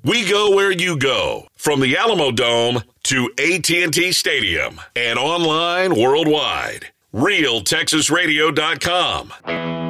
We go where you go, from the Alamo Dome to AT&T Stadium and online worldwide. RealTexasRadio.com.